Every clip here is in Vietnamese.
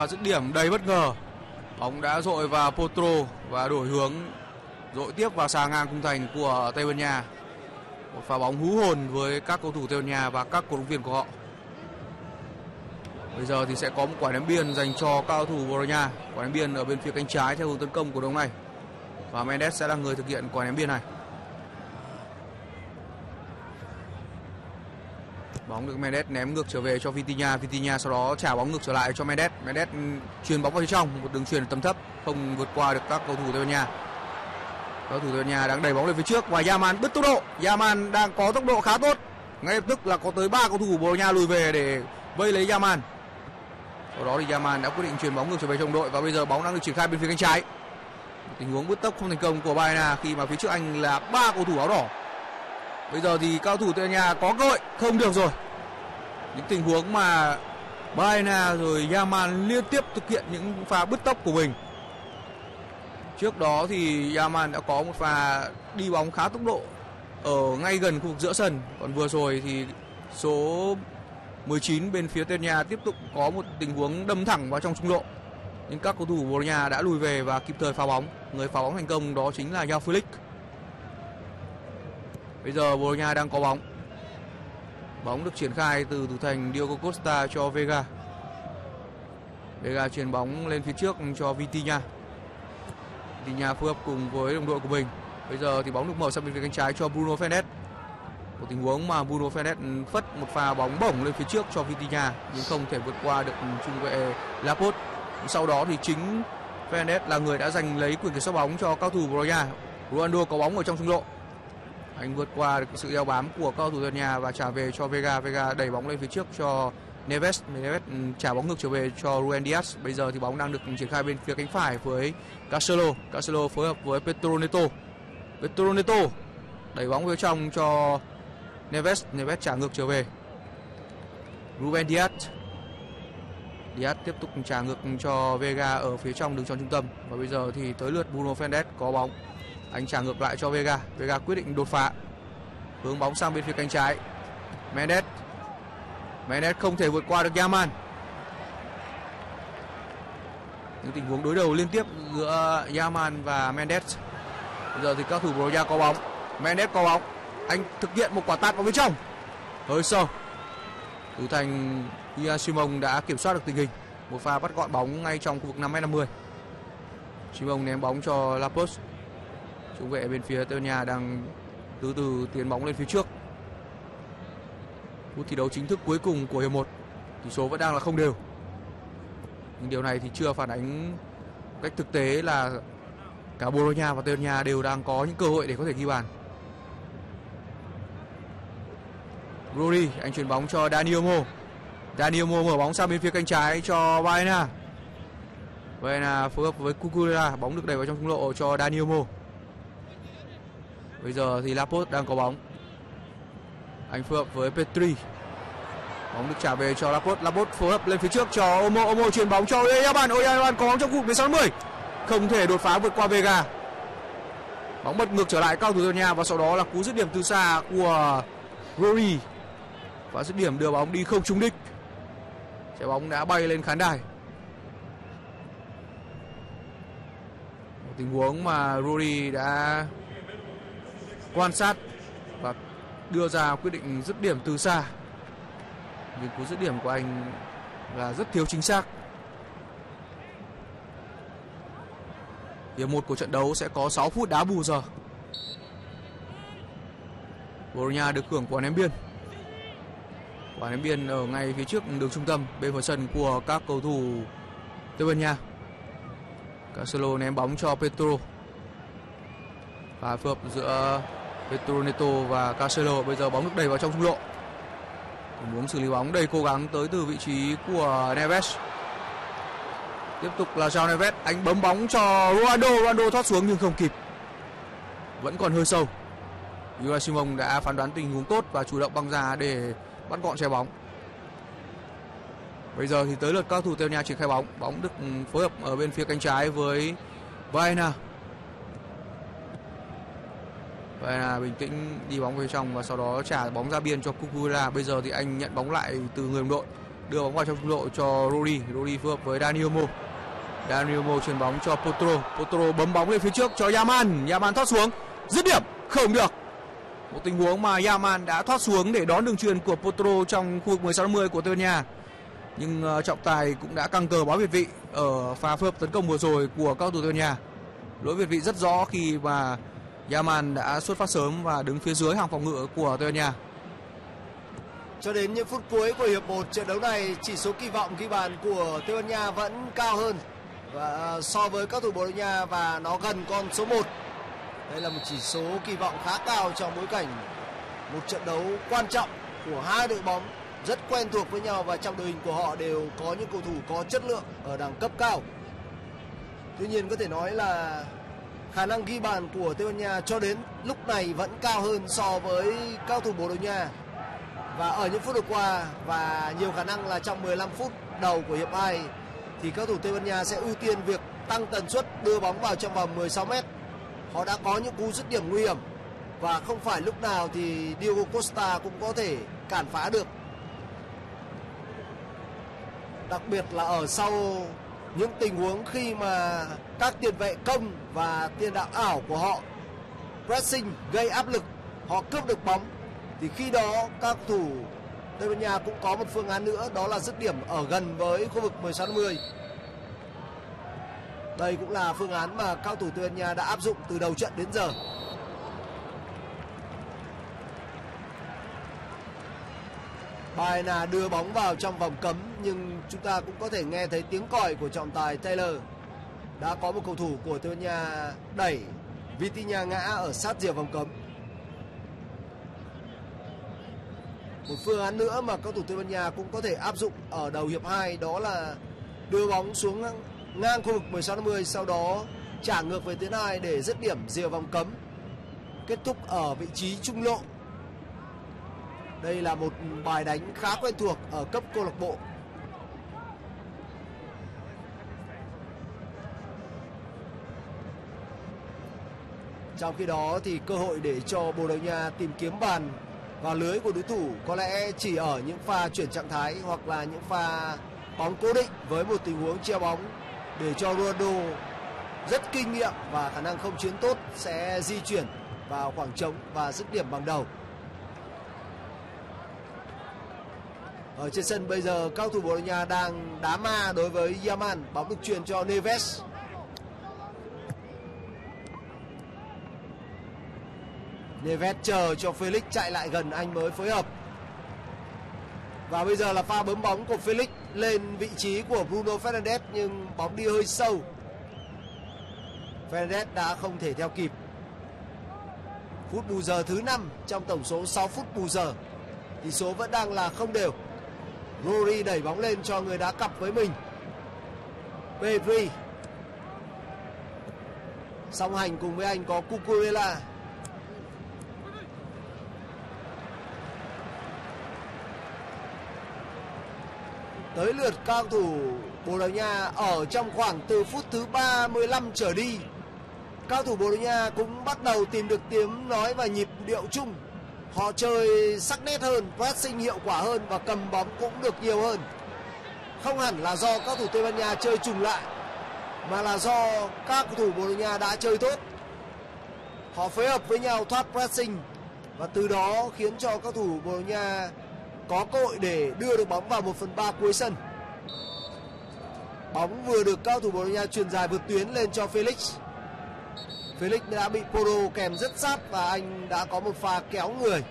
Dứt điểm đầy bất ngờ, bóng đã dội vào Potro và đổi hướng dội tiếp vào xà ngang khung thành của Tây Ban Nha. Một pha bóng hú hồn với các cầu thủ Tây Ban Nha và các cổ động viên của họ. Bây giờ thì sẽ có một quả ném biên dành cho các cầu thủ Bồ Đào Nha. Quả ném biên ở bên phía cánh trái theo hướng tấn công của đội này, và Mendes sẽ là người thực hiện quả ném biên này. Bóng được Mendes ném ngược trở về cho Vitinha. Vitinha sau đó trả bóng ngược trở lại cho Mendes. Mendes chuyền bóng vào phía trong, một đường chuyền tầm thấp không vượt qua được các cầu thủ Tây Ban Nha. Các cầu thủ Tây Ban Nha đang đẩy bóng lên phía trước và Yaman bứt tốc độ. Yaman đang có tốc độ khá tốt. Ngay lập tức là có tới 3 cầu thủ Bồ Đào Nha lùi về để vây lấy Yaman. Sau đó thì Yaman đã quyết định chuyền bóng ngược trở về trong đội, và bây giờ bóng đang được triển khai bên phía cánh trái. Một tình huống bứt tốc không thành công của Baena khi mà phía trước anh là 3 cầu thủ áo đỏ. Bây giờ thì cao thủ Tây Ban Nha có cơ hội, không được rồi. Những tình huống mà Baena rồi Yaman liên tiếp thực hiện những pha bứt tốc của mình. Trước đó thì Yaman đã có một pha đi bóng khá tốc độ ở ngay gần khu vực giữa sân. Còn vừa rồi thì số 19 bên phía Tây Ban Nha tiếp tục có một tình huống đâm thẳng vào trong trung lộ, nhưng các cầu thủ Bồ Đào Nha đã lùi về và kịp thời phá bóng. Người phá bóng thành công đó chính là João Felix. Bây giờ Bồ Đào Nha đang có bóng. Bóng được triển khai từ thủ thành Diogo Costa cho Vega. Vega chuyền bóng lên phía trước cho Vitinha. Vitinha phối hợp cùng với đồng đội của mình. Bây giờ thì bóng được mở sang bên phía cánh trái cho Bruno Fernandes. Một tình huống mà Bruno Fernandes phất một pha bóng bổng lên phía trước cho Vitinha nhưng không thể vượt qua được trung vệ Laporte. Sau đó thì chính Fernandes là người đã giành lấy quyền kiểm soát bóng cho cao thủ Bồ Đào Nha. Ronaldo có bóng ở trong trung lộ. Anh vượt qua được sự đeo bám của các cầu thủ Tây Ban Nha và trả về cho Vega. Vega đẩy bóng lên phía trước cho Neves. Neves trả bóng ngược trở về cho Ruben Dias. Bây giờ thì bóng đang được triển khai bên phía cánh phải với Cancelo. Cancelo phối hợp với Pedro Neto. Pedro Neto đẩy bóng phía trong cho Neves. Neves trả ngược trở về. Ruben Dias. Dias tiếp tục trả ngược cho Vega ở phía trong đường tròn trung tâm. Và bây giờ thì tới lượt Bruno Fernandes có bóng. Anh trả ngược lại cho Vega. Vega quyết định đột phá, hướng bóng sang bên phía cánh trái. Mendes. Mendes không thể vượt qua được Yaman. Những tình huống đối đầu liên tiếp giữa Yaman và Mendes. Bây giờ thì các thủ Bồ Đào Nha có bóng. Mendes có bóng. Anh thực hiện một quả tạt vào bên trong, hơi sâu. Thủ thành Ian Simon đã kiểm soát được tình hình. Một pha bắt gọn bóng ngay trong khu vực 5m50. Simon ném bóng cho Laporte. Trung vệ bên phía Tây Ban Nha đang từ từ tiến bóng lên phía trước. Phút thi đấu chính thức cuối cùng của hiệp 1. Tỷ số vẫn đang là không đều. Nhưng điều này thì chưa phản ánh cách thực tế là cả Bồ Đào Nha và Tây Ban Nha đều đang có những cơ hội để có thể ghi bàn. Rodri, anh chuyền bóng cho Dani Olmo. Dani Olmo mở bóng sang bên phía cánh trái cho Baena. Baena phối hợp với Cucurella. Bóng được đẩy vào trong trung lộ cho Dani Olmo. Bây giờ thì Laporte đang có bóng. Anh phối hợp với Petri. Bóng được trả về cho Laporte. Laporte phối hợp lên phía trước cho Olmo. Olmo chuyền bóng cho Oyarzabal. Oyarzabal có bóng trong khu vực 16m. Không thể đột phá vượt qua Vega. Bóng bật ngược trở lại cao thủ Tây Ban Nha, và sau đó là cú dứt điểm từ xa của Rodri. Và dứt điểm đưa bóng đi không trúng đích. Trái bóng đã bay lên khán đài. Một tình huống mà Rodri đã quan sát và đưa ra quyết định dứt điểm từ xa, nhưng cú dứt điểm của anh là rất thiếu chính xác. Hiệp 1 của trận đấu sẽ có 6 phút đá bù giờ. Bồ Đào Nha được hưởng quả ném biên. Quả ném biên ở ngay phía trước đường trung tâm bên phần sân của các cầu thủ Tây Ban Nha. Cancelo ném bóng cho Pedro. Và phối hợp giữa Pedro Neto và Cancelo. Bây giờ bóng được đẩy vào trong trung lộ. Tình huống xử lý bóng đầy cố gắng tới từ vị trí của Neves. Tiếp tục là João Neves. Anh bấm bóng cho Ronaldo. Ronaldo thoát xuống nhưng không kịp. Vẫn còn hơi sâu. Ian Simon đã phán đoán tình huống tốt và chủ động băng ra để bắt gọn trái bóng. Bây giờ thì tới lượt cao thủ Tây Ban Nha triển khai bóng. Bóng được phối hợp ở bên phía cánh trái với Baena. Baena bình tĩnh đi bóng về trong và sau đó trả bóng ra biên cho Cucurella. Bây giờ thì anh nhận bóng lại từ người đồng đội. đưa bóng vào trong trung lộ cho Rodri. Rodri phối hợp với Dani Olmo. Dani Olmo chuyền bóng cho Porto. Porto bấm bóng lên phía trước cho Yaman. Yaman thoát xuống, dứt điểm không được. Một tình huống mà Yaman đã thoát xuống để đón đường chuyền của Porto trong khu vực 16-50 của Tây Ban Nha. Nhưng trọng tài cũng đã căng cờ báo việt vị ở pha phối hợp tấn công vừa rồi của các cầu thủ Tây Ban Nha. Lỗi việt vị rất rõ khi mà Yaman đã xuất phát sớm và đứng phía dưới hàng phòng ngự của Tây Ban Nha. Cho đến những phút cuối của hiệp 1 trận đấu này, chỉ số kỳ vọng ghi bàn của Tây Ban Nha vẫn cao hơn và so với các thủ Bồ Đào Nha và nó gần con số 1. Đây là một chỉ số kỳ vọng khá cao trong bối cảnh một trận đấu quan trọng của hai đội bóng rất quen thuộc với nhau và trong đội hình của họ đều có những cầu thủ có chất lượng ở đẳng cấp cao. Tuy nhiên có thể nói là khả năng ghi bàn của Tây Ban Nha cho đến lúc này vẫn cao hơn so với cao thủ Bồ Đào Nha. Và ở những phút vừa qua và nhiều khả năng là trong 15 phút đầu của hiệp 2 thì các thủ Tây Ban Nha sẽ ưu tiên việc tăng tần suất đưa bóng vào trong vòng 16m. Họ đã có những cú dứt điểm nguy hiểm và không phải lúc nào thì Diogo Costa cũng có thể cản phá được. Đặc biệt là ở sau những tình huống khi mà các tiền vệ công và tiền đạo ảo của họ pressing gây áp lực, họ cướp được bóng thì khi đó các thủ Tây Ban Nha cũng có một phương án nữa, đó là dứt điểm ở gần với khu vực 16-50. Đây cũng là phương án mà các thủ Tây Ban Nha đã áp dụng từ đầu trận đến giờ. Baena đưa bóng vào trong vòng cấm nhưng chúng ta cũng có thể nghe thấy tiếng còi của trọng tài Taylor. Đã có một cầu thủ của Tây Ban Nha đẩy Vitinha ngã ở sát rìa vòng cấm. Một phương án nữa mà các thủ Tây Ban Nha cũng có thể áp dụng ở đầu hiệp 2 đó là đưa bóng xuống ngang khu vực 16-50, sau đó trả ngược về tuyến 2 để dứt điểm rìa vòng cấm, kết thúc ở vị trí trung lộ. Đây là một bài đánh khá quen thuộc ở cấp câu lạc bộ. Trong khi đó thì cơ hội để cho Bồ Đào Nha tìm kiếm bàn vào lưới của đối thủ có lẽ chỉ ở những pha chuyển trạng thái hoặc là những pha bóng cố định với một tình huống treo bóng để cho Ronaldo rất kinh nghiệm và khả năng không chiến tốt sẽ di chuyển vào khoảng trống và dứt điểm bằng đầu. Ở trên sân bây giờ các thủ Bồ Đào Nha đang đá ma đối với Yaman, bóng được chuyền cho Neves. Neves chờ cho Felix chạy lại gần anh mới phối hợp. Và bây giờ là pha bấm bóng của Felix lên vị trí của Bruno Fernandes nhưng bóng đi hơi sâu. Fernandes đã không thể theo kịp. Phút bù giờ thứ 5 trong tổng số 6 phút bù giờ. Tỷ số vẫn đang là không đều. Rodri đẩy bóng lên cho người đá cặp với mình. Pedri song hành cùng với anh có Cucurella. Tới lượt cao thủ Bồ Đào Nha ở trong khoảng từ phút thứ 35 trở đi. Cao thủ Bồ Đào Nha cũng bắt đầu tìm được tiếng nói và nhịp điệu chung. Họ chơi sắc nét hơn, pressing hiệu quả hơn và cầm bóng cũng được nhiều hơn. Không hẳn là do các thủ Tây Ban Nha chơi trùng lại, mà là do các cầu thủ Bồ Đào Nha đã chơi tốt. Họ phối hợp với nhau thoát pressing và từ đó khiến cho các thủ Bồ Đào Nha có cơ hội để đưa được bóng vào 1/3 cuối sân. Bóng vừa được các thủ Bồ Đào Nha chuyền dài vượt tuyến lên cho Felix. Felix đã bị Porro kèm rất sát và anh đã có một pha kéo người.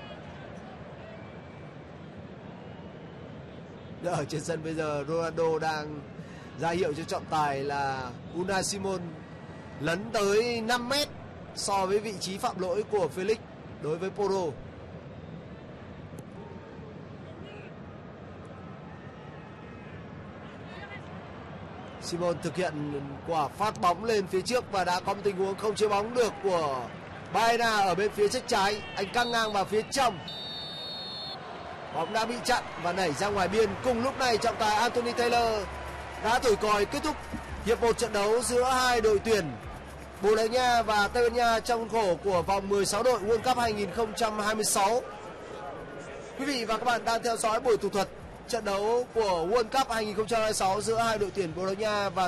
Ở trên sân bây giờ Ronaldo đang ra hiệu cho trọng tài là Unai Simon lấn tới 5 mét so với vị trí phạm lỗi của Felix đối với Porro. Simon thực hiện quả phát bóng lên phía trước và đã có một tình huống không chế bóng được của Baena ở bên phía trước trái. Anh căng ngang vào phía trong. Bóng đã bị chặn và nảy ra ngoài biên. Cùng lúc này trọng tài Anthony Taylor đã thổi còi kết thúc hiệp 1 trận đấu giữa hai đội tuyển Bồ Đào Nha và Tây Ban Nha trong khuôn khổ của vòng 16 đội World Cup 2026. Quý vị và các bạn đang theo dõi buổi thủ thuật trận đấu của World Cup 2026 giữa hai đội tuyển Bồ Đào Nha và